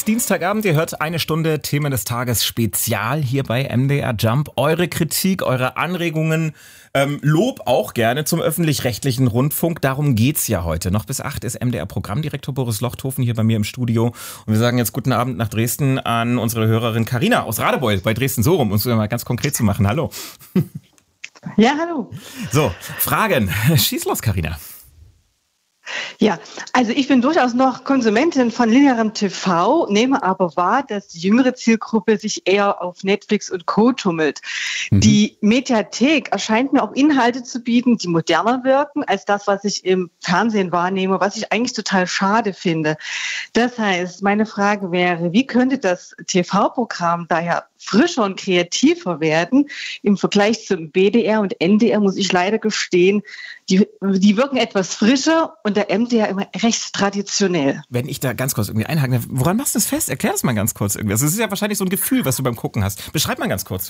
Dienstagabend, ihr hört eine Stunde Thema des Tages Spezial hier bei MDR Jump. Eure Kritik, eure Anregungen, Lob auch gerne zum öffentlich-rechtlichen Rundfunk. Darum geht's ja heute. Noch bis 8 ist MDR-Programmdirektor Boris Lochthofen hier bei mir im Studio. Und wir sagen jetzt guten Abend nach Dresden an unsere Hörerin Carina aus Radebeul bei Dresden so rum, um es mal ganz konkret zu machen. Hallo. Ja, hallo. So, Fragen. Schieß los, Carina. Ja, also ich bin durchaus noch Konsumentin von linearem TV, nehme aber wahr, dass die jüngere Zielgruppe sich eher auf Netflix und Co. tummelt. Die Mediathek erscheint mir auch Inhalte zu bieten, die moderner wirken als das, was ich im Fernsehen wahrnehme, was ich eigentlich total schade finde. Das heißt, meine Frage wäre, wie könnte das TV-Programm daher frischer und kreativer werden? Im Vergleich zum BDR und NDR muss ich leider gestehen, die wirken etwas frischer und der MDR immer recht traditionell. Wenn ich da ganz kurz irgendwie einhaken darf, woran machst du das fest? Erklär das mal ganz kurz irgendwie. Also es ist ja wahrscheinlich so ein Gefühl, was du beim Gucken hast. Beschreib mal ganz kurz.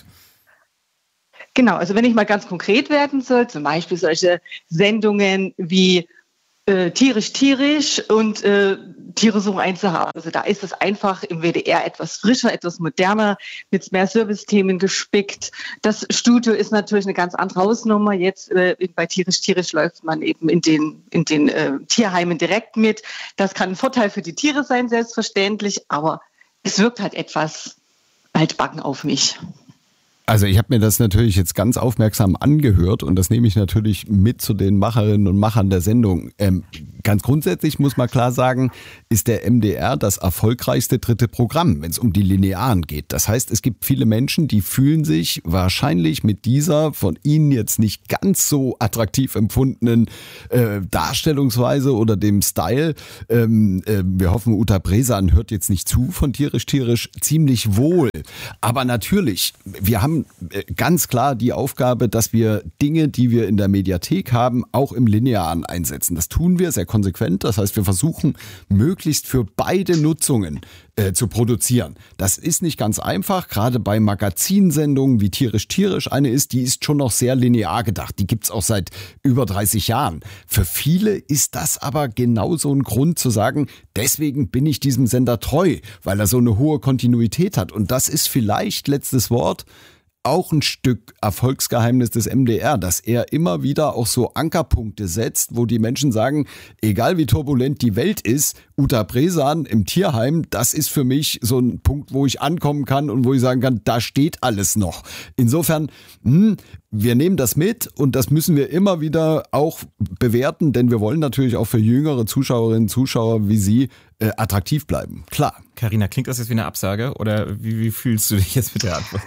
Genau, also wenn ich mal ganz konkret werden soll, zum Beispiel solche Sendungen wie Tierisch und Tiere suchen ein Zuhause. Also da ist es einfach im WDR etwas frischer, etwas moderner, mit mehr Servicethemen gespickt. Das Studio ist natürlich eine ganz andere Hausnummer. Jetzt bei Tierisch läuft man eben in den Tierheimen direkt mit. Das kann ein Vorteil für die Tiere sein, selbstverständlich, aber es wirkt halt etwas altbacken auf mich. Also ich habe mir das natürlich jetzt ganz aufmerksam angehört und das nehme ich natürlich mit zu den Macherinnen und Machern der Sendung. Ganz grundsätzlich muss man klar sagen, ist der MDR das erfolgreichste dritte Programm, wenn es um die Linearen geht. Das heißt, es gibt viele Menschen, die fühlen sich wahrscheinlich mit dieser von ihnen jetzt nicht ganz so attraktiv empfundenen Darstellungsweise oder dem Style. Wir hoffen, Uta Bresan hört jetzt nicht zu von Tierisch ziemlich wohl. Aber natürlich, wir haben ganz klar die Aufgabe, dass wir Dinge, die wir in der Mediathek haben, auch im Linearen einsetzen. Das tun wir sehr konsequent. Das heißt, wir versuchen, möglichst für beide Nutzungen zu produzieren. Das ist nicht ganz einfach, gerade bei Magazinsendungen wie Tierisch eine ist, die ist schon noch sehr linear gedacht. Die gibt's auch seit über 30 Jahren. Für viele ist das aber genauso ein Grund zu sagen, deswegen bin ich diesem Sender treu, weil er so eine hohe Kontinuität hat. Und das ist vielleicht, letztes Wort, auch ein Stück Erfolgsgeheimnis des MDR, dass er immer wieder auch so Ankerpunkte setzt, wo die Menschen sagen, egal wie turbulent die Welt ist, Uta Bresan im Tierheim, das ist für mich so ein Punkt, wo ich ankommen kann und wo ich sagen kann, da steht alles noch. Insofern, wir nehmen das mit und das müssen wir immer wieder auch bewerten, denn wir wollen natürlich auch für jüngere Zuschauerinnen und Zuschauer wie Sie attraktiv bleiben. Klar. Carina, klingt das jetzt wie eine Absage oder wie fühlst du dich jetzt mit der Antwort?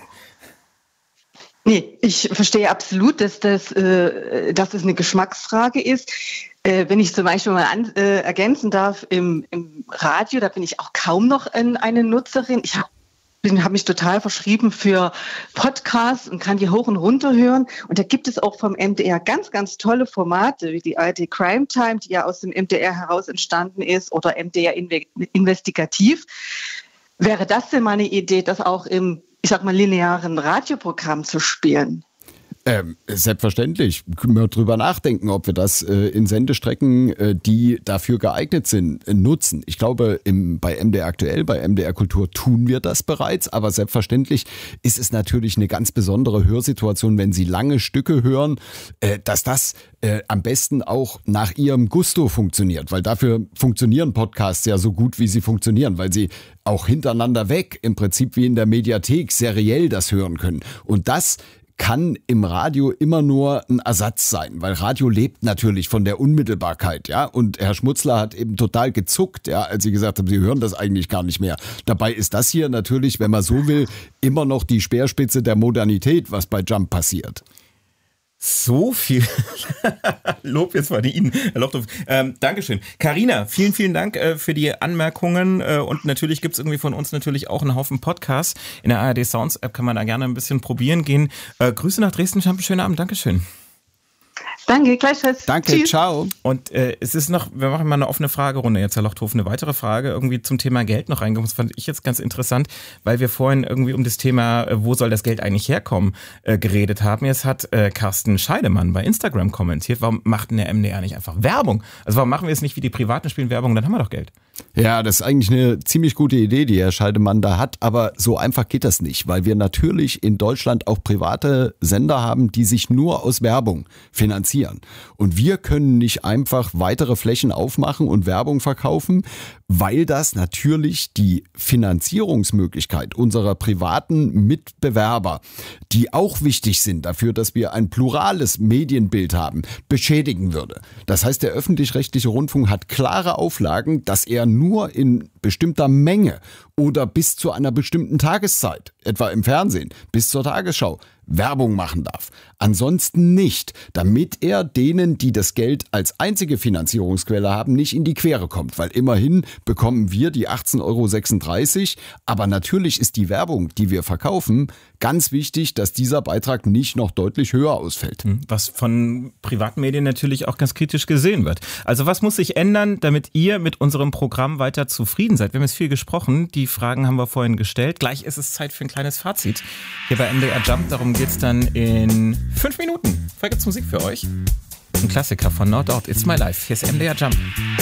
Nee, ich verstehe absolut, dass das eine Geschmacksfrage ist. Wenn ich zum Beispiel mal ergänzen darf, im Radio, da bin ich auch kaum noch eine Nutzerin. Ich habe mich total verschrieben für Podcasts und kann die hoch und runter hören. Und da gibt es auch vom MDR ganz, ganz tolle Formate, wie die ARD Crime Time, die ja aus dem MDR heraus entstanden ist, oder MDR Investigativ. Wäre das denn mal eine Idee, das auch im, ich sag mal, linearen Radioprogramm zu spielen? Selbstverständlich. Können wir drüber nachdenken, ob wir das in Sendestrecken, die dafür geeignet sind, nutzen. Ich glaube, bei MDR aktuell, bei MDR Kultur tun wir das bereits, aber selbstverständlich ist es natürlich eine ganz besondere Hörsituation, wenn Sie lange Stücke hören, dass das am besten auch nach Ihrem Gusto funktioniert, weil dafür funktionieren Podcasts ja so gut, wie sie funktionieren, weil sie auch hintereinander weg, im Prinzip wie in der Mediathek, seriell das hören können. Und das kann im Radio immer nur ein Ersatz sein, weil Radio lebt natürlich von der Unmittelbarkeit, ja. Und Herr Schmutzler hat eben total gezuckt, ja, als Sie gesagt haben, Sie hören das eigentlich gar nicht mehr. Dabei ist das hier natürlich, wenn man so will, immer noch die Speerspitze der Modernität, was bei Jump passiert. So viel Lob jetzt mal Ihnen, Herr Lochthof. Dankeschön. Carina, vielen, vielen Dank für die Anmerkungen und natürlich gibt's irgendwie von uns natürlich auch einen Haufen Podcasts. In der ARD Sounds App kann man da gerne ein bisschen probieren gehen. Grüße nach Dresden, einen schönen Abend, Dankeschön. Danke, gleichfalls. Danke, Tschüss. Ciao. Und es ist noch, wir machen mal eine offene Fragerunde jetzt, Herr Lochthofen, eine weitere Frage irgendwie zum Thema Geld noch reingekommen. Das fand ich jetzt ganz interessant, weil wir vorhin irgendwie um das Thema, wo soll das Geld eigentlich herkommen, geredet haben. Jetzt hat Carsten Scheidemann bei Instagram kommentiert, warum macht denn der MDR nicht einfach Werbung? Also warum machen wir es nicht wie die Privaten spielen Werbung, dann haben wir doch Geld. Ja, das ist eigentlich eine ziemlich gute Idee, die Herr Scheidemann da hat, aber so einfach geht das nicht, weil wir natürlich in Deutschland auch private Sender haben, die sich nur aus Werbung finanzieren. Und wir können nicht einfach weitere Flächen aufmachen und Werbung verkaufen, weil das natürlich die Finanzierungsmöglichkeit unserer privaten Mitbewerber, die auch wichtig sind dafür, dass wir ein plurales Medienbild haben, beschädigen würde. Das heißt, der öffentlich-rechtliche Rundfunk hat klare Auflagen, dass er nur in bestimmter Menge oder bis zu einer bestimmten Tageszeit, etwa im Fernsehen, bis zur Tagesschau, Werbung machen darf. Ansonsten nicht, damit er denen, die das Geld als einzige Finanzierungsquelle haben, nicht in die Quere kommt. Weil immerhin bekommen wir die 18,36 €, aber natürlich ist die Werbung, die wir verkaufen, ganz wichtig, dass dieser Beitrag nicht noch deutlich höher ausfällt. Was von privaten Medien natürlich auch ganz kritisch gesehen wird. Also was muss sich ändern, damit ihr mit unserem Programm weiter zufrieden seid? Wir haben jetzt viel gesprochen, die Fragen haben wir vorhin gestellt. Gleich ist es Zeit für ein kleines Fazit hier bei MDR Jump. Darum geht's dann in 5 Minuten. Vorher gibt's Musik für euch. Ein Klassiker von Nordort. It's My Life. Hier ist MDR Jump.